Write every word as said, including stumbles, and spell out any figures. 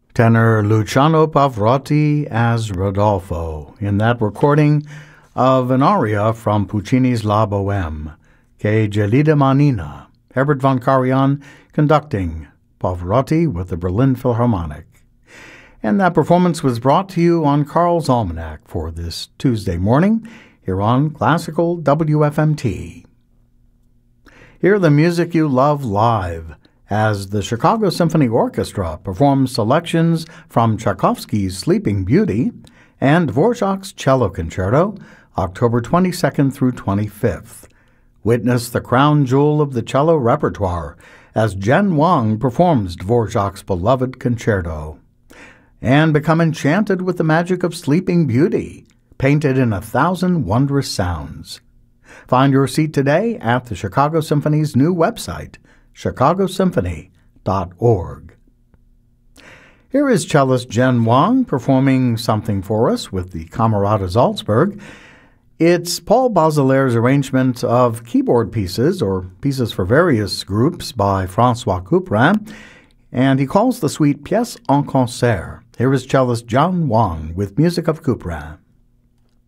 Tenor Luciano Pavarotti as Rodolfo in that recording of an aria from Puccini's La Bohème, Che gelida manina, Herbert von Karajan conducting Pavarotti with the Berlin Philharmonic. And that performance was brought to you on Carl's Almanac for this Tuesday morning here on Classical W F M T. Hear the music you love live as the Chicago Symphony Orchestra performs selections from Tchaikovsky's Sleeping Beauty and Dvorak's Cello Concerto, October twenty-second through twenty-fifth. Witness the crown jewel of the cello repertoire as Jen Wang performs Dvorak's beloved concerto. And become enchanted with the magic of Sleeping Beauty, painted in a thousand wondrous sounds. Find your seat today at the Chicago Symphony's new website, chicago symphony dot org. Here is cellist Jen Wang performing something for us with the Camerata Salzburg. It's Paul Baudelaires' arrangement of keyboard pieces, or pieces for various groups, by François Couperin, and he calls the suite Pièce en Concert. Here is cellist Jen Wang with music of Couperin.